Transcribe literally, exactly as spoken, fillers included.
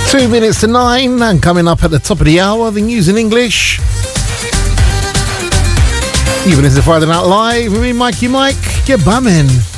Two minutes to nine, and coming up at the top of the hour, the news in English. Even as a Friday Night Live with me, Mikey Mike, you're bumming.